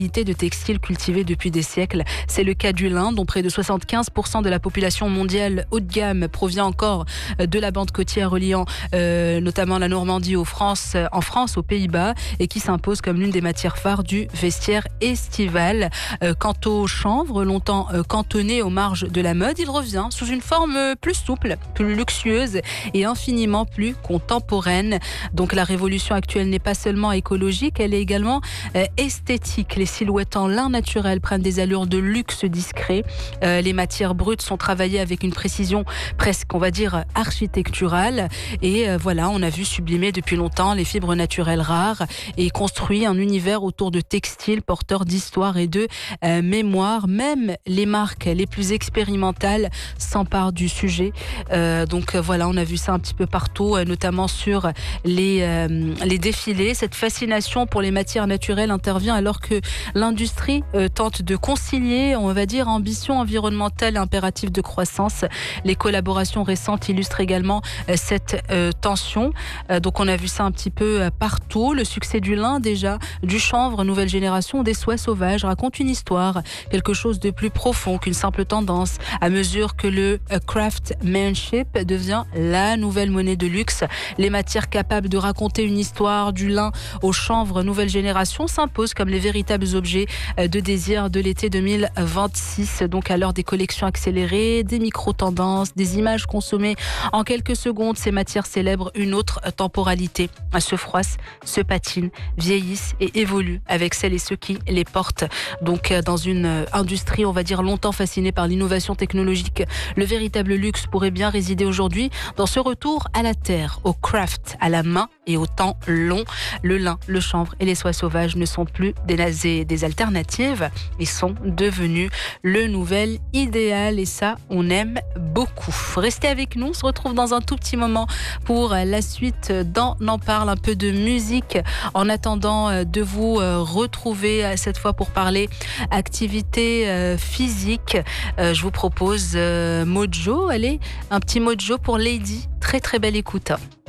de textiles cultivés depuis des siècles. C'est le cas du lin, dont près de 75% de la population mondiale haut de gamme provient encore de la bande côtière reliant notamment la Normandie en France, aux Pays-Bas, et qui s'impose comme l'une des matières phares du vestiaire estival. Quant au chanvre, longtemps cantonné aux marges de la mode, il revient sous une forme plus souple, plus luxueuse et infiniment plus contemporaine. Donc la révolution actuelle n'est pas seulement écologique, elle est également esthétique. Les silhouettes en lin naturel prennent des allures de luxe discret. Les matières brutes sont travaillées avec une précision presque, on va dire, architecturale. Et voilà, on a vu sublimer depuis longtemps les fibres naturelles rares et construit un univers autour de textiles porteurs d'histoire et de mémoire. Même les marques les plus expérimentales s'emparent du sujet. Donc voilà, on a vu ça un petit peu partout, notamment sur les défilés. Cette fascination pour les matières naturelles intervient alors que l'industrie tente de concilier, on va dire, ambition environnementale et impératif de croissance. Les collaborations récentes illustrent également cette tension. Donc on a vu ça un petit peu partout. Le succès du lin déjà, du chanvre, nouvelle génération, des soies sauvages raconte une histoire, quelque chose de plus profond qu'une simple tendance. À mesure que le craftsmanship devient la nouvelle monnaie de luxe, les matières capables de raconter une histoire, du lin au chanvre, nouvelle génération, s'imposent comme les véritables objets de désir de l'été 2026. Donc à l'heure des collections accélérées, des micro-tendances, des images consommées en quelques secondes, ces matières célèbrent une autre temporalité. Elles se froissent, se patinent, vieillissent et évoluent avec celles et ceux qui les portent. Donc dans une industrie, on va dire, longtemps fascinée par l'innovation technologique, le véritable luxe pourrait bien résider aujourd'hui dans ce retour à la terre, au craft, à la main et au temps long. Le lin, le chanvre et les soies sauvages ne sont plus des alternatives, ils sont devenus le nouvel idéal et ça, on aime beaucoup. Restez avec nous, on se retrouve dans un tout petit moment pour la suite d'On en parle, un peu de musique en attendant de vous retrouver cette fois pour parler activité physique. Je vous propose Mojo, allez, un petit Mojo pour Lady, très très belle écoute.